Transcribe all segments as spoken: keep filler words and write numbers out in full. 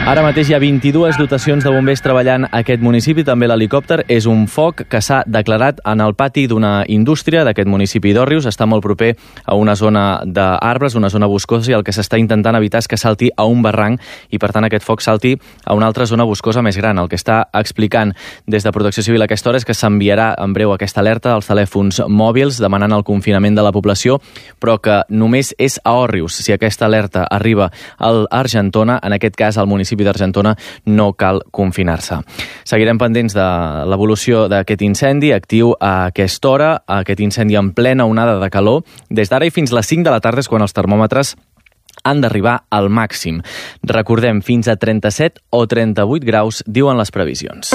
Ara mateix hi ha vint-i-dues dotacions de bombers treballant a aquest municipi. També l'helicòpter és un foc que s'ha declarat en el pati d'una indústria d'aquest municipi d'Òrrius. Està molt proper a una zona d'arbres, una zona boscosa, i el que s'està intentant evitar és que salti a un barranc i, per tant, aquest foc salti a una altra zona boscosa més gran. El que està explicant des de Protecció Civil a aquesta hora és que s'enviarà en breu aquesta alerta als telèfons mòbils demanant el confinament de la població, però que només és a Òrrius. Si aquesta alerta arriba a Argentona, en aquest cas al municipi d'Argentona, no cal confinar-se. Seguirem pendents de l'evolució d'aquest incendi, actiu a aquesta hora, aquest incendi en plena onada de calor. Des d'ara i fins les cinc de la tarda és quan els termòmetres han d'arribar al màxim. Recordem, fins a trenta-set o trenta-vuit graus, diuen les previsions.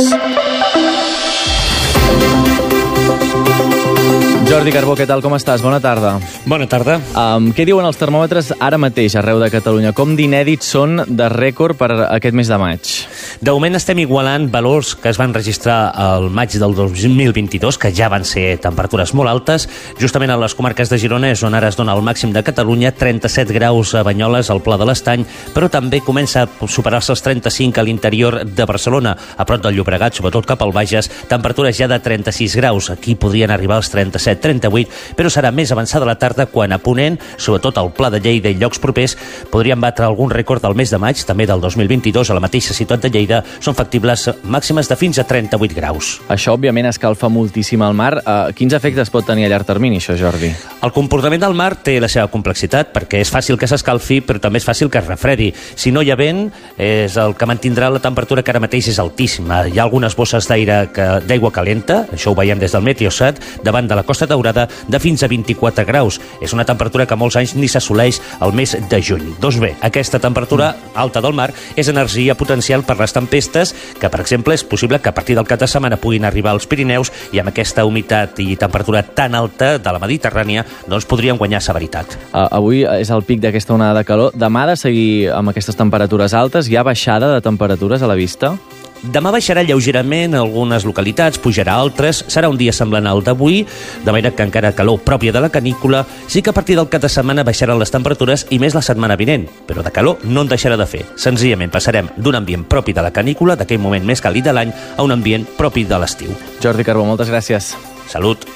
Jordi Carbó, què tal, com estàs? Bona tarda. Bona tarda. Um, què diuen els termòmetres ara mateix arreu de Catalunya? Com d'inèdits són de rècord per aquest mes de maig? De moment estem igualant valors que es van registrar al maig del dos mil vint-i-dos, que ja van ser temperatures molt altes. Justament a les comarques de Girona és on ara es dona el màxim de Catalunya, trenta-set graus a Banyoles, al Pla de l'Estany, però també comença a superar-se els trenta-cinc a l'interior de Barcelona, a prop del Llobregat, sobretot cap al Bages, temperatures ja de trenta-sis graus. Aquí podrien arribar als trenta-set trenta-vuit, però serà més avançada la tarda quan a Ponent, sobretot al Pla de Lleida i llocs propers, podrien batre algun rècord del mes de maig, també del dos mil vint-i-dos, a la mateixa ciutat de Lleida, són factibles màximes de fins a trenta-vuit graus. Això, òbviament, escalfa moltíssim el mar. Uh, quins efectes pot tenir a llarg termini, això, Jordi? El comportament del mar té la seva complexitat, perquè és fàcil que s'escalfi, però també és fàcil que es refredi. Si no hi ha vent, és el que mantindrà la temperatura, que ara mateix és altíssima. Hi ha algunes bosses d'aire d'aigua calenta, això ho veiem des del Meteosat, davant de la Costa Daurada, de fins a vint-i-quatre graus. És una temperatura que molts anys ni s'assoleix al mes de juny. Doncs bé, aquesta temperatura alta del mar és energia potencial per les tempestes, que, per exemple, és possible que a partir del cap de setmana puguin arribar als Pirineus, i amb aquesta humitat i temperatura tan alta de la Mediterrània, doncs podrien guanyar severitat. Uh, avui és el pic d'aquesta onada de calor. Demà ha de seguir amb aquestes temperatures altes? Hi ha baixada de temperatures a la vista? Demà baixarà lleugerament a algunes localitats, pujarà a altres, serà un dia semblant al d'avui, de manera que encara calor pròpia de la canícula. Sí que a partir del cap de setmana baixaran les temperatures, i més la setmana vinent, però de calor no en deixarà de fer. Senzillament passarem d'un ambient propi de la canícula, d'aquell moment més càlid de l'any, a un ambient propi de l'estiu. Jordi Carbó, moltes gràcies. Salut.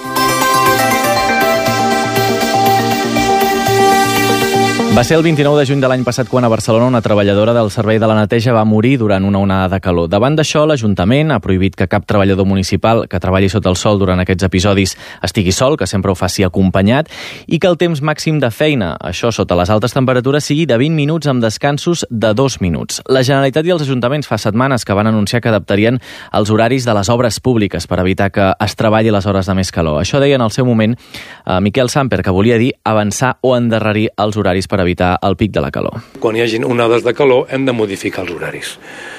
Va ser el vint-i-nou de juny de l'any passat quan a Barcelona una treballadora del Servei de la Neteja va morir durant una onada de calor. Davant d'això, l'Ajuntament ha prohibit que cap treballador municipal que treballi sota el sol durant aquests episodis estigui sol, que sempre ho faci acompanyat, i que el temps màxim de feina, això sota les altes temperatures, sigui de vint minuts amb descansos de dos minuts. La Generalitat i els ajuntaments fa setmanes que van anunciar que adaptarien els horaris de les obres públiques per evitar que es treballi les hores de més calor. Això deia en el seu moment eh, Miquel Samper, que volia dir avançar o endarrerir els horaris per evitar el pic de la calor. Quan hi hagi onades de calor hem de modificar els horaris.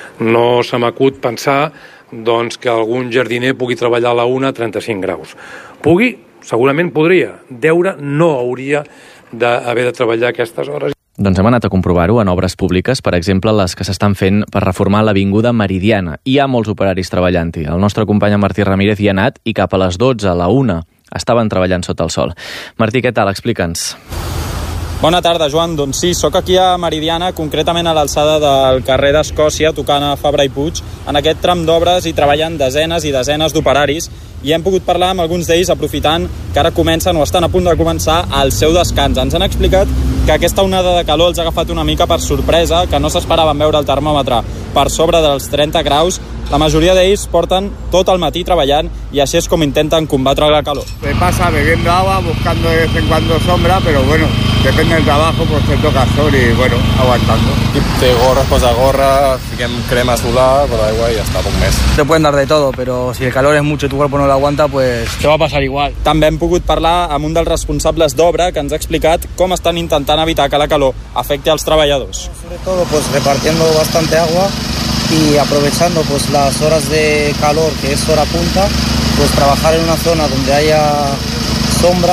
No se m'acut pensar doncs, que algun jardiner pugui treballar a la una a trenta-cinc graus. Pugui, segurament podria. Deure no hauria d'haver de treballar aquestes hores. Doncs hem anat a comprovar-ho en obres públiques, per exemple, les que s'estan fent per reformar l'Avinguda Meridiana. Hi ha molts operaris treballant-hi. El nostre company Martí Ramírez hi ha anat i cap a les dotze, a la una, estaven treballant sota el sol. Martí, què tal? Explica'ns. Bona tarda, Joan. Doncs sí, sóc aquí a Meridiana, concretament a l'alçada del carrer d'Escòcia, tocant a Fabra i Puig. En aquest tram d'obres hi treballen desenes i desenes d'operaris i hem pogut parlar amb alguns d'ells aprofitant que ara comencen o estan a punt de començar el seu descans. Ens han explicat que aquesta onada de calor els ha agafat una mica per sorpresa, que no s'esperaven veure el termòmetre per sobre dels trenta graus. La majoria d'ells porten tot el matí treballant i així és com intenten combatre la calor. Se pasa bebiendo agua, buscando de vez en cuando sombra, pero bueno, depende del trabajo, pues te toca sol y bueno, aguantando. Té gorra, posa gorra, fiquem crema solar, con aigua y ya está, poc més. Te pueden dar de todo, pero si el calor es mucho y tu cuerpo no lo aguanta, pues te va a pasar igual. També hem pogut parlar amb un dels responsables d'obra que ens ha explicat com estan intentant evitar que la calor afecti als treballadors. Sobre todo pues repartiendo bastante agua y aprovechando pues las horas de calor, que es hora punta, pues trabajar en una zona donde haya sombra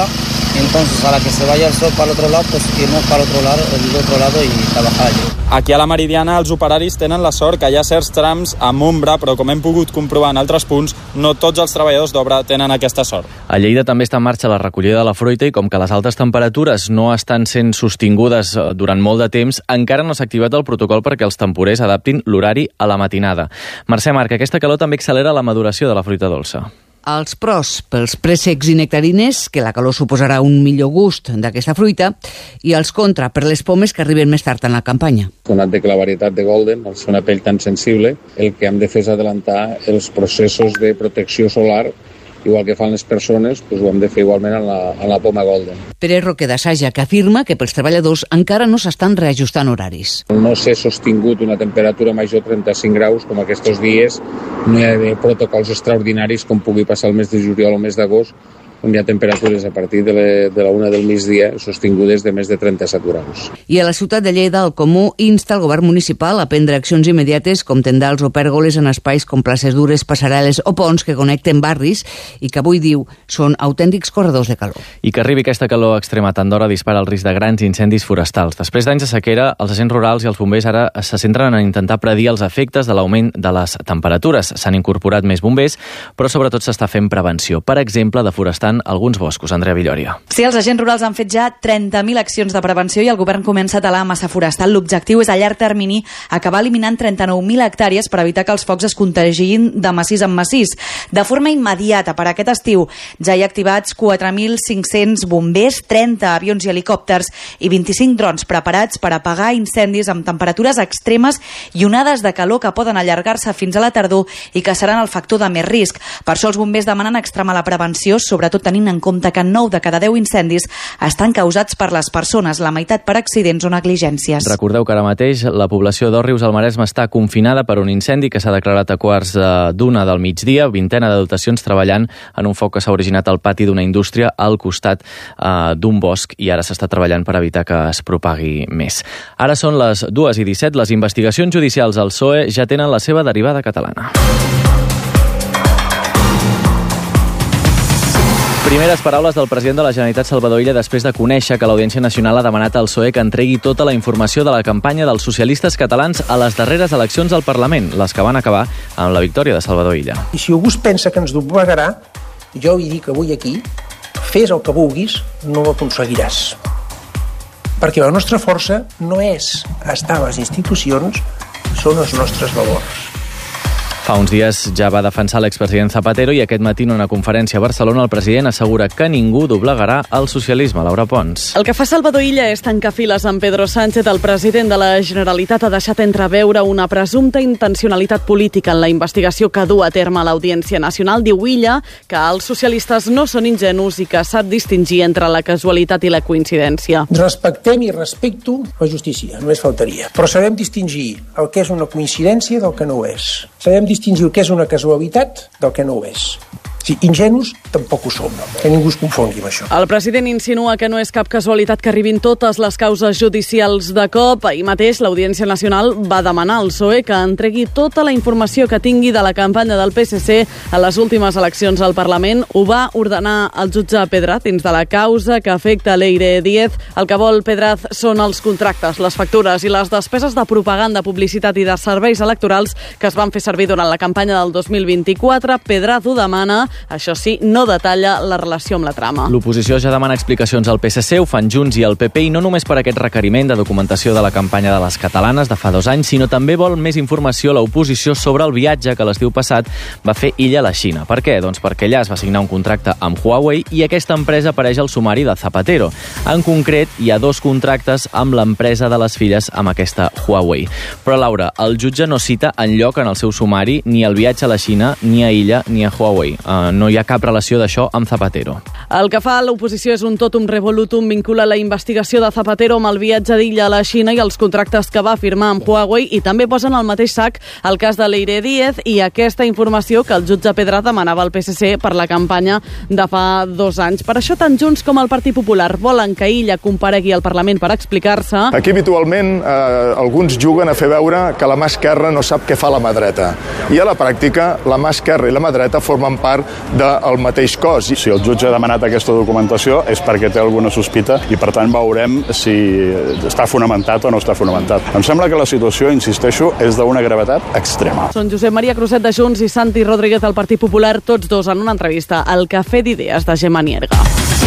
Entonces, a la que se vaya el sol para el otro lado, pues irnos para el otro lado, el otro lado y trabajar allí. Aquí a la Meridiana els operaris tenen la sort que hi ha certs trams amb ombra, però com hem pogut comprovar en altres punts, no tots els treballadors d'obra tenen aquesta sort. A Lleida també està en marxa la recollida de la fruita i com que les altes temperatures no estan sent sostingudes durant molt de temps, encara no s'ha activat el protocol perquè els temporers adaptin l'horari a la matinada. Mercè Marc, aquesta calor també accelera la maduració de la fruita dolça. Els pros pels préssecs i nectarines, que la calor suposarà un millor gust d'aquesta fruita, i els contra per les pomes que arriben més tard en la campanya. Donat que la varietat de Golden, al ser una pell tan sensible, el que hem de fer és adelantar els processos de protecció solar, igual que fan les persones, doncs ho hem de fer igualment en la, en la poma Golden. Pere Roque d'Assaja, que afirma que pels treballadors encara no s'estan reajustant horaris. No s'ha sostingut una temperatura major de trenta-cinc graus, com aquests dies, no hi ha protocols extraordinaris com pugui passar el mes de juliol o el mes d'agost, on hi ha temperatures a partir de la, de la una del migdia sostingudes de més de trenta-set graus. I a la ciutat de Lleida, el Comú insta el govern municipal a prendre accions immediates com tendals o pèrgoles en espais com places dures, passarel·les o ponts que connecten barris i que avui diu són autèntics corredors de calor. I que arribi aquesta calor extrema tant d'hora dispara el risc de grans incendis forestals. Després d'anys de sequera, els agents rurals i els bombers ara se centren en intentar predir els efectes de l'augment de les temperatures. S'han incorporat més bombers, però sobretot s'està fent prevenció. Per exemple, deforestant alguns boscos. Andrea Villoria. Sí, els agents rurals han fet ja trenta mil accions de prevenció i el govern comença a talar massa forestal. L'objectiu és a llarg termini acabar eliminant trenta-nou mil hectàrees per evitar que els focs es contagin de massís en massís. De forma immediata, per aquest estiu, ja hi ha activats quatre mil cinc-cents bombers, trenta avions i helicòpters i vint-i-cinc drons preparats per apagar incendis amb temperatures extremes i onades de calor que poden allargar-se fins a la tardor i que seran el factor de més risc. Per això els bombers demanen extremar la prevenció, sobretot tenint en compte que nou de cada deu incendis estan causats per les persones, la meitat per accidents o negligències. Recordeu que ara mateix la població d'Òrrius al Maresme està confinada per un incendi que s'ha declarat a quarts d'una del migdia, vintena de dotacions treballant en un foc que s'ha originat al pati d'una indústria al costat eh, d'un bosc i ara s'està treballant per evitar que es propagui més. Ara són les dues i disset, les investigacions judicials al P S O E ja tenen la seva derivada catalana. Primeres paraules del president de la Generalitat, Salvador Illa, després de conèixer que l'Audiència Nacional ha demanat al P S O E que entregui tota la informació de la campanya dels socialistes catalans a les darreres eleccions al Parlament, les que van acabar amb la victòria de Salvador Illa. I si algú es pensa que ens doblegarà, jo hi dic avui aquí, fes el que vulguis, no ho aconseguiràs. Perquè la nostra força no és estar a les institucions, són els nostres valors. Fa uns dies ja va defensar l'expresident Zapatero i aquest matí en una conferència a Barcelona el president assegura que ningú doblegarà el socialisme. Laura Pons. El que fa Salvador Illa és tancar files amb Pedro Sánchez. El president de la Generalitat ha deixat entreveure una presumpta intencionalitat política en la investigació que du a terme l'Audiència Nacional. Diu Illa que els socialistes no són ingenus i que sap distingir entre la casualitat i la coincidència. Respectem i respecto la justícia, només faltaria. Però sabem distingir el que és una coincidència del que no ho és. Sabem distingir el que és una casualitat del que no ho és. Sí, ingenus tampoc ho som, que ningú es confongui amb això. El president insinua que no és cap casualitat que arribin totes les causes judicials de cop. Ahir mateix l'Audiència Nacional va demanar al P S O E que entregui tota la informació que tingui de la campanya del P S C a les últimes eleccions al Parlament. Ho va ordenar el jutge Pedraz dins de la causa que afecta Leire Díez. El que vol Pedraz són els contractes, les factures i les despeses de propaganda, publicitat i de serveis electorals que es van fer servir durant la campanya del dos mil vint-i-quatre. Pedraz ho demana. Això sí, no detalla la relació amb la trama. L'oposició ja demana explicacions al P S C, ho fan Junts i el P P, i no només per aquest requeriment de documentació de la campanya de les catalanes de fa dos anys, sinó també vol més informació a l'oposició sobre el viatge que l'estiu passat va fer Illa a la Xina. Per què? Doncs perquè allà es va signar un contracte amb Huawei i aquesta empresa apareix al sumari de Zapatero. En concret, hi ha dos contractes amb l'empresa de les filles amb aquesta Huawei. Però, Laura, el jutge no cita enlloc en el seu sumari ni el viatge a la Xina, ni a Illa, ni a Huawei. Uh, no hi ha cap relació d'això amb Zapatero. El que fa l'oposició és un totum revolutum, vincula la investigació de Zapatero amb el viatge d'Illa a la Xina i els contractes que va firmar amb Huawei, i també posen al mateix sac el cas de Leire Díez i aquesta informació que el jutge Pedraz demanava al P S C per la campanya de fa dos anys. Per això tant Junts com el Partit Popular volen que Illa comparegui al Parlament per explicar-se. Aquí habitualment eh, alguns juguen a fer veure que la mà esquerra no sap què fa la mà dreta. I a la pràctica la mà esquerra i la mà dreta formen part del mateix cos. Si el jutge ha demanat aquesta documentació és perquè té alguna sospita i, per tant, veurem si està fonamentat o no està fonamentat. Em sembla que la situació, insisteixo, és d'una gravetat extrema. Són Josep Maria Cruzet de Junts i Santi Rodríguez del Partit Popular, tots dos en una entrevista al Cafè d'Idees de Gemma Nierga.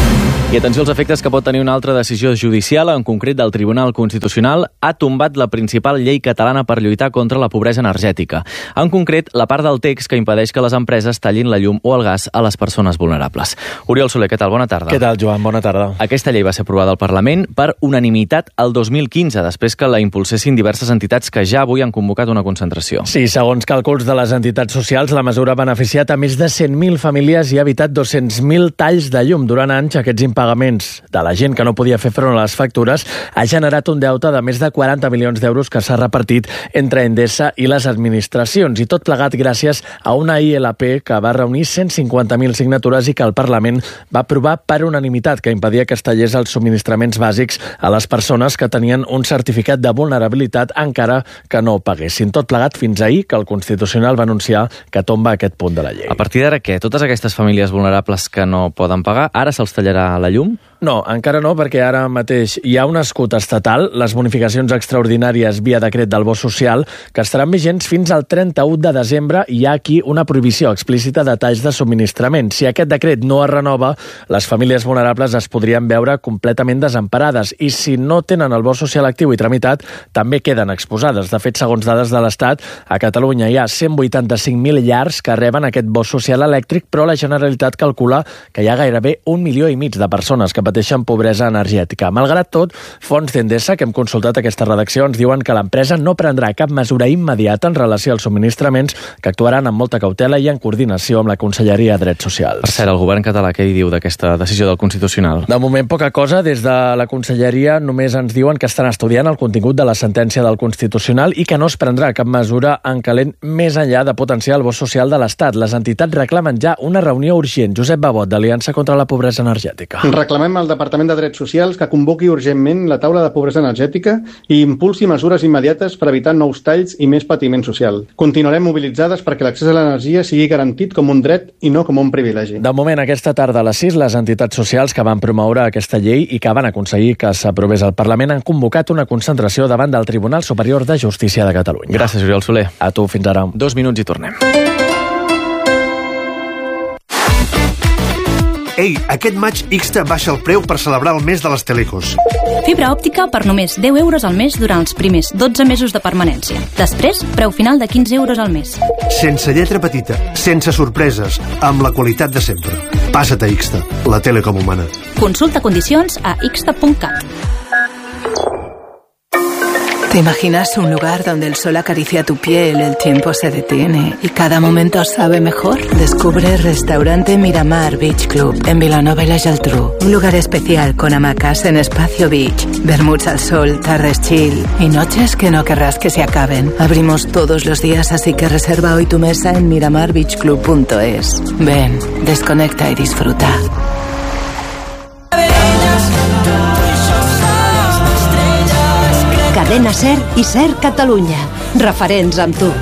I atenció als efectes que pot tenir una altra decisió judicial, en concret del Tribunal Constitucional, ha tombat la principal llei catalana per lluitar contra la pobresa energètica. En concret, la part del text que impedeix que les empreses tallin la llum o el gas a les persones vulnerables. Oriol Soler, què tal? Bona tarda. Què tal, Joan? Bona tarda. Aquesta llei va ser aprovada al Parlament per unanimitat el dos mil quinze, després que la impulsessin diverses entitats que ja avui han convocat una concentració. Sí, segons càlculs de les entitats socials, la mesura ha beneficiat a més de cent mil famílies i ha evitat dos-cents mil talls de llum. Durant anys, aquests impagaments de la gent que no podia fer front a les factures ha generat un deute de més de quaranta milions d'euros que s'ha repartit entre Endesa i les administracions, i tot plegat gràcies a una I L P que va reunir cent cinquanta mil signatures i que el Parlament va aprovar per unanimitat, que impedia que es tallés els subministraments bàsics a les persones que tenien un certificat de vulnerabilitat encara que no ho paguessin. Tot plegat fins ahir, que el Constitucional va anunciar que tomba aquest punt de la llei. A partir d'ara, què? Totes aquestes famílies vulnerables que no poden pagar, ara se'ls tallarà la llum? No, encara no, perquè ara mateix hi ha un escut estatal, les bonificacions extraordinàries via decret del bo social, que estaran vigents fins al trenta-u de desembre, i hi ha aquí una prohibició explícita de talls de subministrament. Si aquest decret no es renova, les famílies vulnerables es podrien veure completament desemparades, i si no tenen el bo social actiu i tramitat, també queden exposades. De fet, segons dades de l'Estat, a Catalunya hi ha cent vuitanta-cinc mil llars que reben aquest bo social elèctric, però la Generalitat calcula que hi ha gairebé un milió i mig de persones que pateixen pobresa energètica. Malgrat tot, fons d'Endesa, que hem consultat aquesta redacció, ens diuen que l'empresa no prendrà cap mesura immediata en relació als subministraments, que actuaran amb molta cautela i en coordinació amb la Conselleria de Drets Socials. Per cert, el govern català què hi diu d'aquesta decisió del Constitucional? De moment, poca cosa. Des de la Conselleria només ens diuen que estan estudiant el contingut de la sentència del Constitucional i que no es prendrà cap mesura en calent més enllà de potenciar el bo social de l'Estat. Les entitats reclamen ja una reunió urgent. Josep Babot, d'Aliança contra la Pobresa Energètica. Reclamem al Departament de Drets Socials que convoqui urgentment la taula de pobresa energètica i impulsi mesures immediates per evitar nous talls i més patiment social. Continuarem mobilitzades perquè l'accés a l'energia sigui garantit com un dret i no com un privilegi. De moment, aquesta tarda a les sis, les entitats socials que van promoure aquesta llei i que van aconseguir que s'aprovés al Parlament han convocat una concentració davant del Tribunal Superior de Justícia de Catalunya. Gràcies, Oriol Soler. A tu, fins ara. Dos minuts i tornem. Ei, aquest maig Ixta baixa el preu per celebrar el mes de les telecos. Fibra òptica per només deu euros al mes durant els primers dotze mesos de permanència. Després, preu final de quinze euros al mes. Sense lletra petita, sense sorpreses, amb la qualitat de sempre. Passa't a Ixta, la telecom humana. Consulta condicions a ixta punt cat. ¿Te imaginas un lugar donde el sol acaricia tu piel, el tiempo se detiene y cada momento sabe mejor? Descubre Restaurante Miramar Beach Club en Vilanova y la Geltrú. Un lugar especial con hamacas en Espacio Beach, vermuts al sol, tardes chill y noches que no querrás que se acaben. Abrimos todos los días, así que reserva hoy tu mesa en miramar beach club punto es. Ven, desconecta y disfruta. Cadena SER i SER Catalunya. Referents amb tu.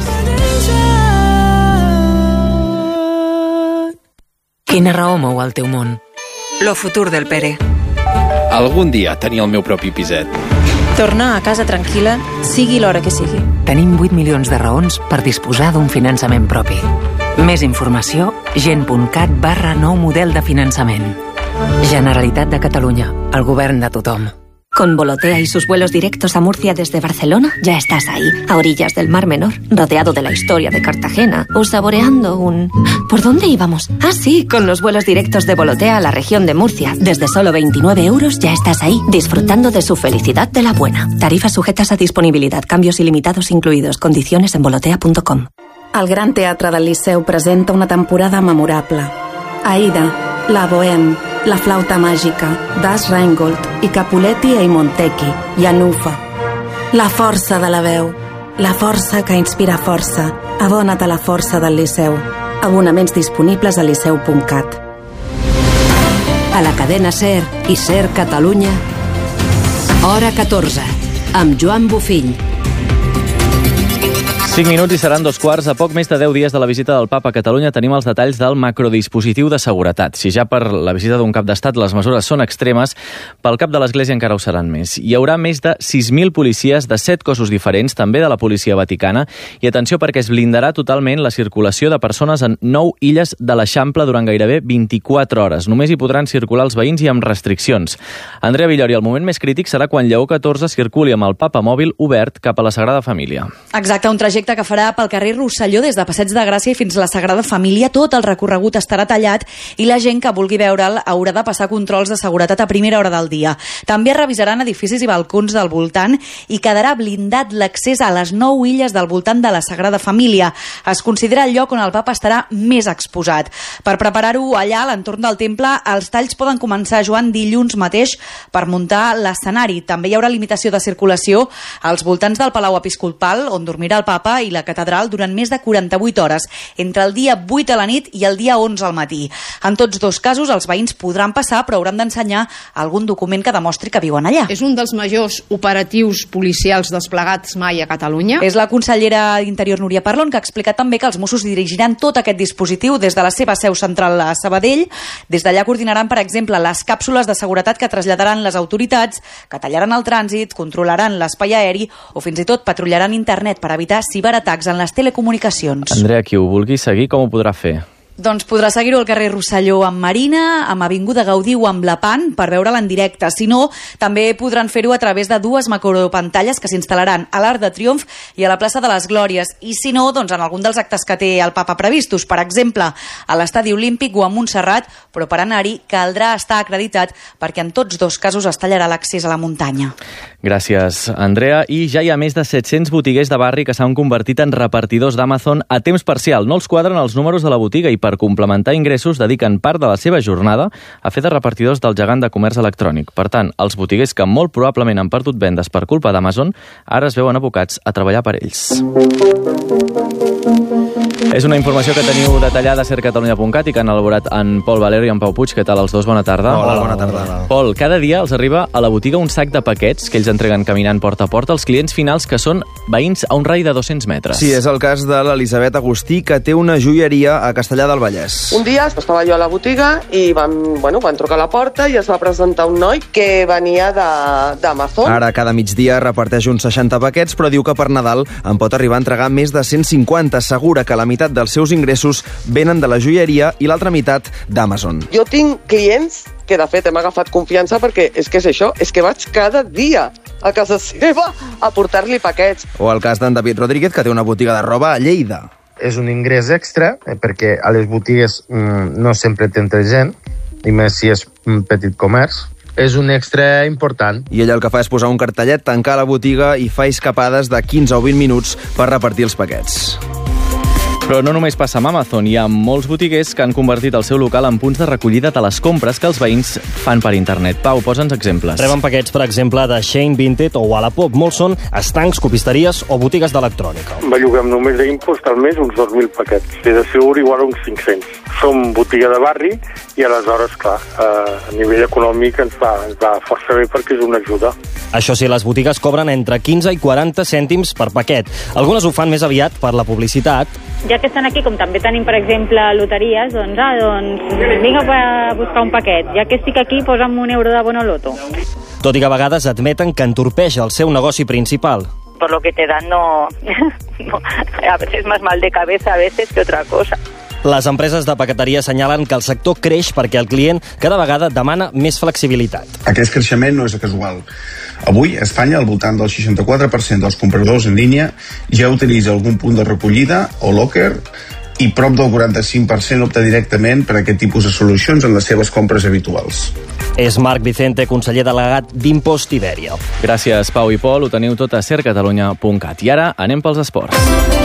Quina raó mou el teu món? Lo futur del Pere. Algun dia tenir el meu propi piset. Tornar a casa tranquil·la, sigui l'hora que sigui. Tenim vuit milions de raons per disposar d'un finançament propi. Més informació, gent.cat barra nou model de finançament. Generalitat de Catalunya, el govern de tothom. Con Volotea y sus vuelos directos a Murcia desde Barcelona, ya estás ahí, a orillas del Mar Menor, rodeado de la historia de Cartagena, o saboreando un... ¿Por dónde íbamos? Ah, sí, con los vuelos directos de Volotea a la región de Murcia. Desde solo veintinueve euros ya estás ahí, disfrutando de su felicidad de la buena. Tarifas sujetas a disponibilitat, cambios ilimitados incluidos, condiciones en volotea punto com. El Gran Teatre del Liceu presenta una temporada memorable. Aida, La Bohème, La Flauta Màgica, Das Rheingold i Capuletti e Montecchi, i Anufa. La força de la veu, la força que inspira força. Abona't a la força del Liceu. Abonaments disponibles a liceu punt cat. A la cadena SER i SER Catalunya, Hora catorze, amb Joan Bofill. cinc minuts i seran dos quarts. A poc més de deu dies de la visita del Papa a Catalunya tenim els detalls del macrodispositiu de seguretat. Si ja per la visita d'un cap d'estat les mesures són extremes, pel cap de l'Església encara ho seran més. Hi haurà més de sis mil policies de set cossos diferents, també de la policia vaticana, i atenció perquè es blindarà totalment la circulació de persones en nou illes de l'Eixample durant gairebé vint-i-quatre hores. Només hi podran circular els veïns i amb restriccions. Andrea Villori, el moment més crític serà quan Lleó catorze circuli amb el Papa mòbil obert cap a la Sagrada Família. Exacte, un trajecte que farà pel carrer Rosselló des de Passeig de Gràcia i fins a la Sagrada Família. Tot el recorregut estarà tallat i la gent que vulgui veure'l haurà de passar controls de seguretat a primera hora del dia. També revisaran edificis i balcons del voltant i quedarà blindat l'accés a les nou illes del voltant de la Sagrada Família. Es considera el lloc on el Papa estarà més exposat. Per preparar-ho allà, a l'entorn del temple, els talls poden començar, Joan, dilluns mateix per muntar l'escenari. També hi haurà limitació de circulació als voltants del Palau Episcopal, on dormirà el Papa, i la catedral durant més de quaranta-vuit hores, entre el dia vuit a la nit i el dia onze al matí. En tots dos casos, els veïns podran passar, però hauran d'ensenyar algun document que demostri que viuen allà. És un dels majors operatius policials desplegats mai a Catalunya. És la consellera d'Interior, Núria Parlon, que ha explicat també que els Mossos dirigiran tot aquest dispositiu des de la seva seu central a Sabadell. Des d'allà coordinaran, per exemple, les càpsules de seguretat que traslladaran les autoritats, que tallaran el trànsit, controlaran l'espai aeri o fins i tot patrullaran internet per evitar ciberatacs en les telecomunicacions. Andrea, qui ho vulgui seguir, com ho podrà fer? Doncs podrà seguir-ho al carrer Rosselló amb Marina, amb Avinguda Gaudí o amb La Pan per veure'l en directe. Si no, també podran fer-ho a través de dues macropantalles que s'instal·laran a l'Arc de Triomf i a la plaça de les Glòries. I si no, doncs en algun dels actes que té el Papa previstos, per exemple, a l'Estadi Olímpic o a Montserrat, però per anar-hi caldrà estar acreditat perquè en tots dos casos es tallarà l'accés a la muntanya. Gràcies, Andrea. I ja hi ha més de set-cents botiguers de barri que s'han convertit en repartidors d'Amazon a temps parcial. No els quadren els números de la botiga i per complementar ingressos dediquen part de la seva jornada a fer de repartidors del gegant de comerç electrònic. Per tant, els botiguers que molt probablement han perdut vendes per culpa d'Amazon ara es veuen abocats a treballar per ells. És una informació que teniu detallada a ser catalunya punt cat i que han elaborat en Pol Valero i en Pau Puig. Què tal els dos? Bona tarda. Hola, bona tarda. Pol, cada dia els arriba a la botiga un sac de paquets que ells entreguen caminant porta a porta als clients finals que són veïns a un rai de dos-cents metres. Sí, és el cas de l'Elisabet Agustí, que té una joieria a Castellar del Vallès. Un dia estava jo a la botiga i van, bueno, van trucar a la porta i es va presentar un noi que venia d'Amazon. Ara cada migdia reparteix uns seixanta paquets, però diu que per Nadal en pot arribar a entregar més de cent cinquanta. Assegura que la meitat dels seus ingressos venen de la joieria i l'altra meitat d'Amazon. Jo tinc clients que de fet hem agafat confiança perquè és que és això, és que vaig cada dia a casa seva a portar-li paquets. O el cas d'en David Rodríguez, que té una botiga de roba a Lleida. És un ingrés extra, eh, perquè a les botigues mm, no sempre t'entra gent, i més si és un petit comerç. És un extra important. I ella el que fa és posar un cartellet, tancar la botiga i fa escapades de quinze o vint minuts per repartir els paquets. Però no només passa amb Amazon, hi ha molts botiguers que han convertit el seu local en punts de recollida de les compres que els veïns fan per internet. Pau, posa'ns exemples. Reben paquets, per exemple, de Shein, Vinted o Wallapop. Molts són estancs, copisteries o botigues d'electrònica. Belluguem només d'impost al mes uns dos mil paquets. I de segur igual uns cinc-cents. Som botiga de barri i aleshores, clar, a nivell econòmic ens va, ens va força bé perquè és una ajuda. Això sí, les botigues cobren entre quinze i quaranta cèntims per paquet. Algunes ho fan més aviat per la publicitat. Ja que estan aquí, com també tenim, per exemple, loteries, doncs, ah, doncs vinga a buscar un paquet. Ja que estic aquí, posa'm un euro de Bonoloto. Tot i que a vegades admeten que entorpeix el seu negoci principal. Por lo que te dan no, no... A veces más mal de cabeza a veces que otra cosa. Les empreses de paqueteria assenyalen que el sector creix perquè el client cada vegada demana més flexibilitat. Aquest creixement no és casual. Avui, a Espanya, al voltant del seixanta-quatre per cent dels compradors en línia ja utilitza algun punt de recollida o locker i prop del quaranta-cinc per cent opta directament per aquest tipus de solucions en les seves compres habituals. És Marc Vicente, conseller delegat d'Impost Ibèria. Gràcies, Pau i Pol. Ho teniu tot a ser catalunya punt cat. I ara anem pels esports.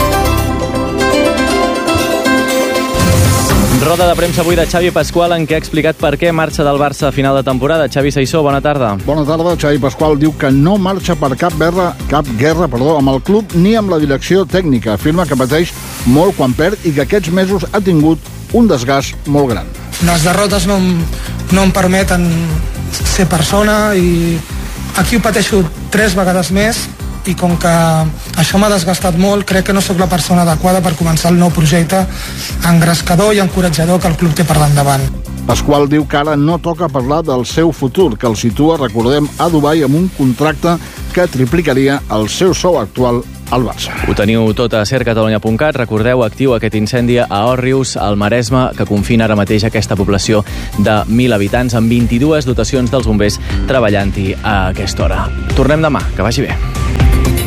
Roda de premsa avui de Xavi Pasqual en què ha explicat per què marxa del Barça a final de temporada. Xavi Saissó, bona tarda. Bona tarda. Xavi Pasqual diu que no marxa per cap guerra, cap guerra perdó, amb el club ni amb la direcció tècnica. Afirma que pateix molt quan perd i que aquests mesos ha tingut un desgast molt gran. Les derrotes no em, no em permeten ser persona i aquí ho pateixo tres vegades més i com que això m'ha desgastat molt, crec que no sóc la persona adequada per començar el nou projecte engrescador i encoratjador que el club té per davant. Pasqual diu que ara no toca parlar del seu futur, que el situa, recordem, a Dubai amb un contracte que triplicaria el seu sou actual al Barça. Ho teniu tot a ser catalunya punt cat. Recordeu, actiu aquest incendi a Òrrius, al Maresme, que confina ara mateix aquesta població de mil habitants amb vint-i-dues dotacions dels bombers treballant-hi a aquesta hora. Tornem demà, que vagi bé.